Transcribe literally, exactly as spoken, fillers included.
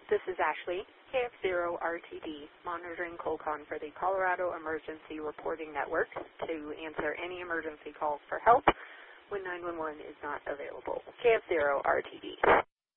This is Ashley, K F zero R T D, monitoring Colcon for the Colorado Emergency Reporting Network to answer any emergency calls for help when nine one one is not available. K F zero R T D.